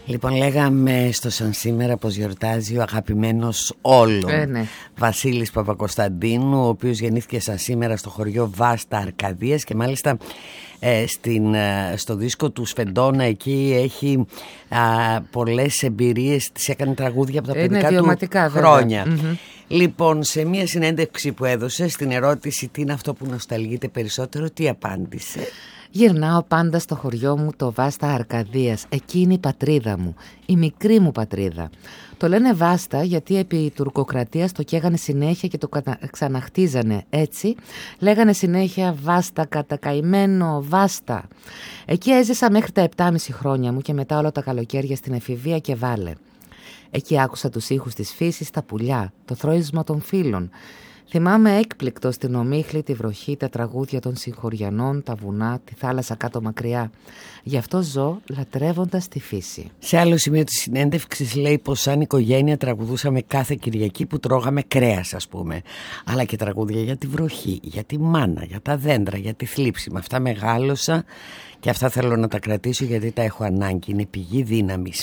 Λοιπόν, λέγαμε στο Σαν Σήμερα πως γιορτάζει ο αγαπημένος όλων ναι. Βασίλης Παπακοσταντίνου, ο οποίος γεννήθηκε σαν σήμερα στο χωριό Βάστα Αρκαδίας και μάλιστα στο δίσκο του Σφεντόνα εκεί έχει πολλές εμπειρίες, τις έκανε τραγούδια από τα παιδικά του χρόνια. Λοιπόν, σε μια συνέντευξη που έδωσε στην ερώτηση τι είναι αυτό που νοσταλγείτε περισσότερο, τι απάντησε? Γυρνάω πάντα στο χωριό μου, το Βάστα Αρκαδίας. Εκεί είναι η πατρίδα μου, η μικρή μου πατρίδα. Το λένε Βάστα γιατί επί τουρκοκρατίας το καίγανε συνέχεια και το ξαναχτίζανε. Έτσι λέγανε συνέχεια Βάστα, κατακαημένο Βάστα. Εκεί έζησα μέχρι τα 7,5 χρόνια μου και μετά όλα τα καλοκαίρια στην εφηβεία και βάλε. Εκεί άκουσα τους ήχους της φύσης, τα πουλιά, το θρώισμα των φύλων. Θυμάμαι έκπληκτο στην ομίχλη, τη βροχή, τα τραγούδια των συγχωριανών, τα βουνά, τη θάλασσα κάτω μακριά. Γι' αυτό ζω λατρεύοντας τη φύση. Σε άλλο σημείο της συνέντευξης λέει πως σαν οικογένεια τραγουδούσαμε κάθε Κυριακή που τρώγαμε κρέας, ας πούμε. Αλλά και τραγούδια για τη βροχή, για τη μάνα, για τα δέντρα, για τη θλίψη. Με αυτά μεγάλωσα και αυτά θέλω να τα κρατήσω γιατί τα έχω ανάγκη. Είναι πηγή δύναμης.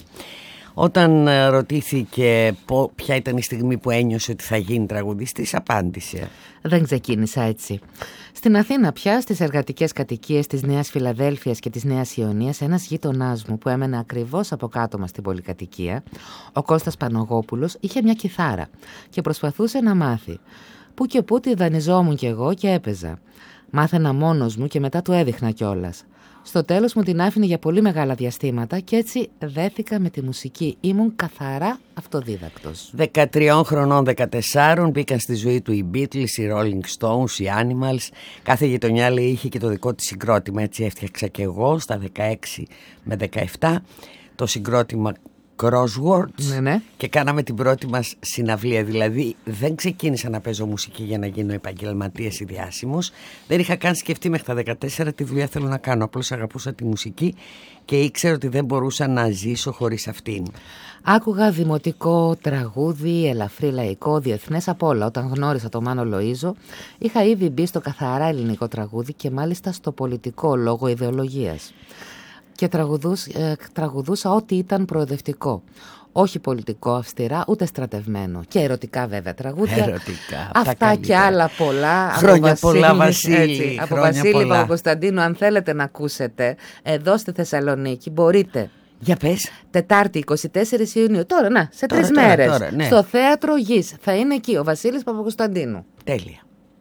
Όταν ρωτήθηκε ποια ήταν η στιγμή που ένιωσε ότι θα γίνει τραγουδιστής, απάντησε: δεν ξεκίνησα έτσι. Στην Αθήνα πια, στις εργατικές κατοικίες της Νέας Φιλαδέλφειας και της Νέας Ιωνίας, ένας γείτονάς μου που έμενε ακριβώς από κάτω μας στην πολυκατοικία, ο Κώστας Πανογόπουλος, είχε μια κιθάρα και προσπαθούσε να μάθει. Που και που τη δανειζόμουν κι εγώ και έπαιζα. Μάθαινα μόνος μου και μετά του έδειχνα κιόλας. Στο τέλος μου την άφηνε για πολύ μεγάλα διαστήματα και έτσι δέθηκα με τη μουσική. Ήμουν καθαρά αυτοδίδακτος. 13 χρονών, 14 μπήκαν στη ζωή του οι Beatles, οι Rolling Stones, οι Animals. Κάθε γειτονιά λέει είχε και το δικό της συγκρότημα. Έτσι έφτιαξα και εγώ στα 16 με 17 το συγκρότημα Crosswords, ναι. Και κάναμε την πρώτη μας συναυλία. Δηλαδή δεν ξεκίνησα να παίζω μουσική για να γίνω επαγγελματίας ή διάσημος. Δεν είχα καν σκεφτεί μέχρι τα 14 τι δουλειά θέλω να κάνω. Απλώς αγαπούσα τη μουσική και ήξερα ότι δεν μπορούσα να ζήσω χωρίς αυτήν. Άκουγα δημοτικό τραγούδι, ελαφρύ λαϊκό, διεθνές, απ' όλα. Όταν γνώρισα τον Μάνο Λοΐζο είχα ήδη μπει στο καθαρά ελληνικό τραγούδι και μάλιστα στο πολιτικό λόγω ιδεολογίας. Και τραγουδούσα ό,τι ήταν προοδευτικό. Όχι πολιτικό αυστηρά, ούτε στρατευμένο. Και ερωτικά βέβαια τραγούδια. Ερωτικά. Αυτά και άλλα πολλά. Χρόνια πολλά, Βασίλη. Από Βασίλη Παπακοσταντίνου, αν θέλετε να ακούσετε, εδώ στη Θεσσαλονίκη μπορείτε. Για πες. Τετάρτη 24 Ιουνίου. Τώρα, σε 3 μέρες. Τώρα, ναι. Στο Θέατρο Γης. Θα είναι εκεί ο Βασίλης Παπακοσταντίνου. Τέλεια.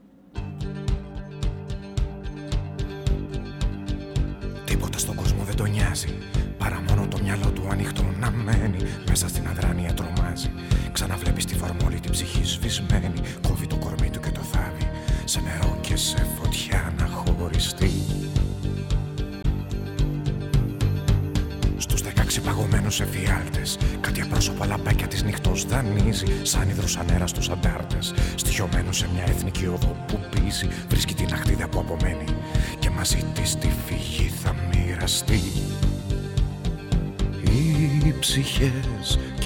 Τίποτα στον κόσμο δεν τον νοιάζει, παρά μόνο το μυαλό του ανοιχτό να μένει. Μέσα στην αδράνεια τρομάζει. Ξαναβλέπεις τη φορμόλη την ψυχή σβησμένη. Κόβει το κορμί του και το θάβει σε νερό και σε φωτιά να χωριστεί. Στους 16 παγωμένους εφιάλτες κάτι απρόσωπα λαμπάκια της νυχτός δανείζει. Σαν υδρος ανέρα στους αντάρτες, στοιχειωμένους σε μια εθνική οδό που πίζει. Βρίσκει την αχτίδα που απομένει και μαζί της τη φυγή θα μοιραστεί. Οι ψυχές